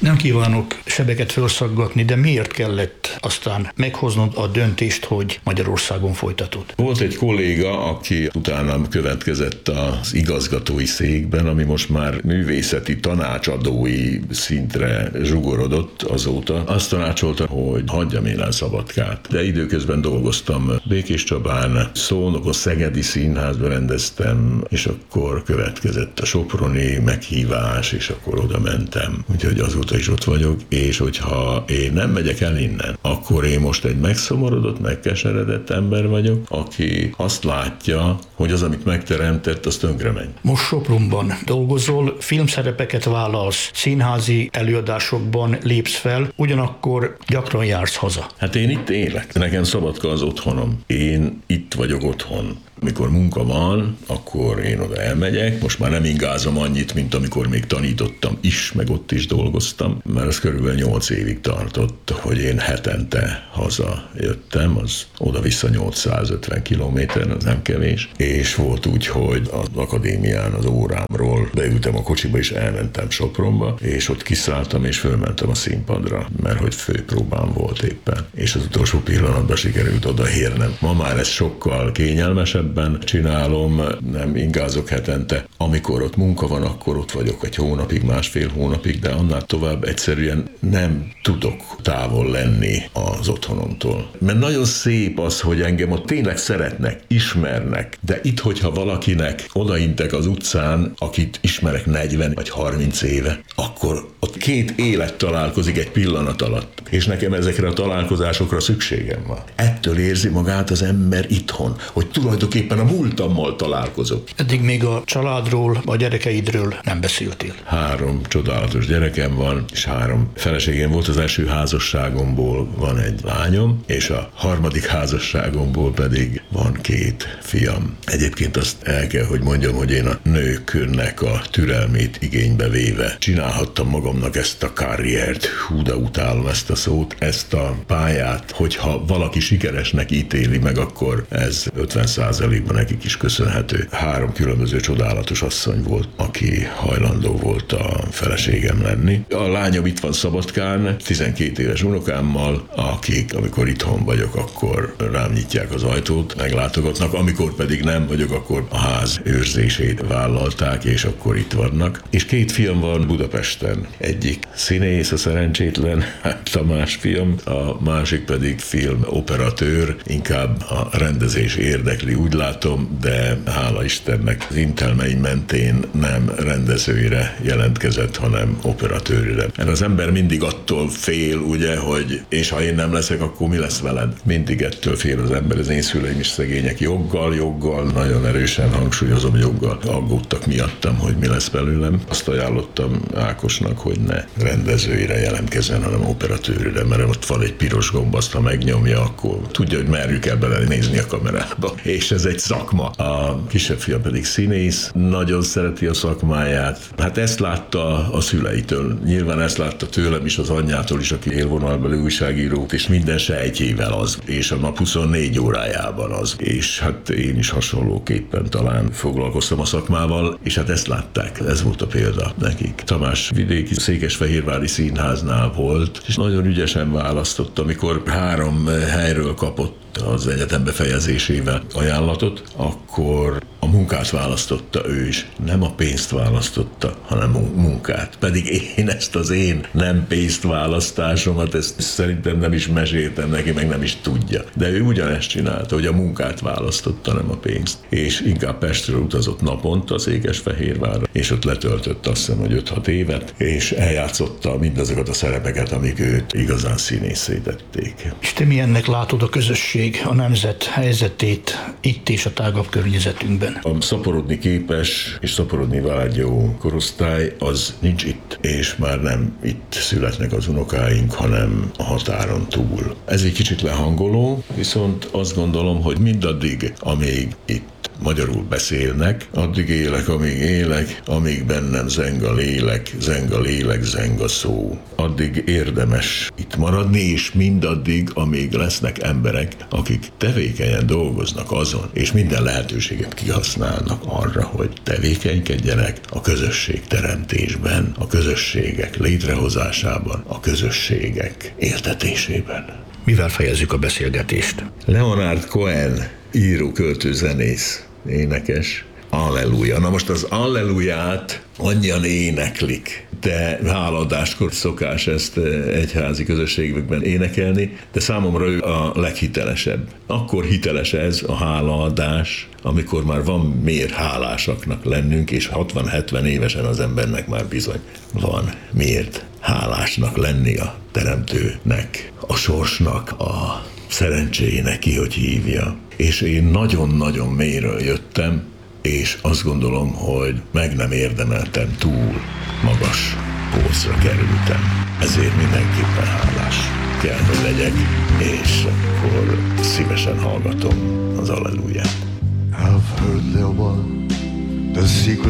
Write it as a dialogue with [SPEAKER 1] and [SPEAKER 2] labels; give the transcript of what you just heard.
[SPEAKER 1] Nem kívánok sebeket felszaggatni, de miért kellett aztán meghoznod a döntést, hogy Magyarországon folytatod?
[SPEAKER 2] Volt egy kolléga, aki utánam következett az igazgatói székben, ami most már művészeti tanácsadói szintre zsugorodott azóta. Azt tanácsolta, hogy hagyjam én el Szabadkát. De időközben dolgoztam Békéscsabán, Szolnokon, Szegedi Színházban rendeztem, és akkor következett a soproni meghívás, és akkor oda mentem. Úgyhogy azóta is ott vagyok, és hogyha én nem megyek el innen, akkor én most egy megszomorodott, megkeseredett ember vagyok, aki azt látja, hogy az, amit megteremtett, az tönkre megy.
[SPEAKER 1] Most Sopronban dolgozol, filmszerepeket vállalsz, színházi előadásokban lépsz fel, ugyanakkor gyakran jársz haza.
[SPEAKER 2] Hát én itt élek. Nekem Szabadka az otthonom. Én itt vagyok otthon. Amikor munka van, akkor én oda elmegyek. Most már nem ingázom annyit, mint amikor még tanítottam is, meg ott is dolgoztam, mert ez körülbelül 8 évig tartott, hogy én hetente hazajöttem, az oda-vissza 850 kilométer, az nem kevés, és volt úgy, hogy az akadémián az órámról beültem a kocsiba, és elmentem Sopronba, és ott kiszálltam, és fölmentem a színpadra, mert hogy főpróbám volt éppen, és az utolsó pillanatban sikerült odaérnem. Ma már ez sokkal kényelmesebb, csinálom, nem ingázok hetente. Amikor ott munka van, akkor ott vagyok egy hónapig, másfél hónapig, de annál tovább egyszerűen nem tudok távol lenni az otthonomtól. Mert nagyon szép az, hogy engem ott tényleg szeretnek, ismernek, de itt, hogyha valakinek odaintek az utcán, akit ismerek 40 vagy 30 éve, akkor ott 2 élet találkozik egy pillanat alatt, és nekem ezekre a találkozásokra szükségem van. Ettől érzi magát az ember itthon, hogy tulajdonképpen a múltammal találkozok.
[SPEAKER 1] Eddig még a családról, a gyerekeidről nem beszéltél.
[SPEAKER 2] 3 csodálatos gyerekem van, és 3 feleségem volt. Az első házasságomból van egy lányom, és a harmadik házasságomból pedig van 2 fiam. Egyébként azt el kell, hogy mondjam, hogy én a nőknek a türelmét igénybe véve csinálhattam magamnak ezt a karriert, hú, de utálom ezt a szót, ezt a pályát, hogyha valaki sikeresnek ítéli meg, akkor ez 50%-ban nekik is köszönhető. 3 különböző csodálatos asszony volt, aki hajlandó volt a feleségem lenni. A lányom itt van Szabadkán, 12 éves unokámmal, akik, amikor itthon vagyok, akkor rám nyitják az ajtót, meglátogatnak, amikor pedig nem vagyok, akkor a ház őrzését vállalták, és akkor itt vannak. És 2 fiam van Budapesten. Egyik színész, a szerencsétlen Tamás fiam, a másik pedig filmoperatőr, inkább a rendezés érdekli, úgy látom, de hála Istennek az intelmeim mentén nem rendezőire jelentkezett, hanem operatőrire. Mert az ember mindig attól fél, ugye, hogy és ha én nem leszek, akkor mi lesz veled? Mindig ettől fél az ember, az én szüleim is szegények. Joggal, nagyon erősen hangsúlyozom, joggal aggódtak miattam, hogy mi lesz belőlem. Azt ajánlottam Ákosnak, hogy ne rendezőire jelentkezzen, hanem operatőrire, mert ott van egy piros gomb, azt ha megnyomja, akkor tudja, hogy merjük el belenézni a kamerába. És ez egy szakma. A kisebb fia pedig színész, nagyon szereti a szakmáját. Hát ezt látta a szüleitől. Nyilván ezt látta tőlem is, az anyjától is, aki élvonalbeli újságíró, és minden sejtjével az, és a nap 24 órájában az. És hát én is hasonlóképpen talán foglalkoztam a szakmával, és hát ezt látták. Ez volt a példa nekik. Tamás vidéki Székesfehérvári Színháznál volt, és nagyon ügyesen választott, amikor 3 helyről kapott az egyetem befejezésével ajánlatot, akkor a munkát választotta ő is. Nem a pénzt választotta, hanem munkát. Pedig én ezt az én nem pénzt választásomat, ezt szerintem nem is meséltem neki, meg nem is tudja. De ő ugyanezt csinálta, hogy a munkát választotta, nem a pénzt. És inkább Pestről utazott naponta Székesfehérvárra, és ott letöltött azt hiszem, hogy 5-6 évet, és eljátszotta mindazokat a szerepeket, amik őt igazán színészé tették.
[SPEAKER 1] És te milyennek látod a közösség, a nemzet helyzetét itt és a tágabb környezetünkben?
[SPEAKER 2] A szaporodni képes és szaporodni vágyó korosztály az nincs itt, és már nem itt születnek az unokáink, hanem a határon túl. Ez egy kicsit lehangoló, viszont azt gondolom, hogy mindaddig, amíg itt magyarul beszélnek, addig élek, amíg bennem zeng a lélek, zeng a szó. Addig érdemes itt maradni, és mindaddig, amíg lesznek emberek, akik tevékenyen dolgoznak azon, és minden lehetőséget kihasználnak arra, hogy tevékenykedjenek a közösségteremtésben, a közösségek létrehozásában, a közösségek éltetésében.
[SPEAKER 1] Mivel fejezzük a beszélgetést?
[SPEAKER 2] Leonard Cohen, író, költő, zenész, énekes, Alleluja. Na most az Alleluját annyian éneklik, de hálaadáskor szokás ezt egyházi közösségekben énekelni, de számomra ő a leghitelesebb. Akkor hiteles ez a hálaadás, amikor már van miért hálásaknak lennünk, és 60-70 évesen az embernek már bizony van miért hálásnak lenni a teremtőnek, a sorsnak, a szerencséjének, ki hogy hívja. És én nagyon-nagyon mélyről jöttem, és azt gondolom, hogy meg nem érdemeltem, túl magas pózra kerültem. Ezért mindenképpen hálás kell, hogy legyek, és akkor szívesen hallgatom az Alleluját.
[SPEAKER 3] I've heard there was the secret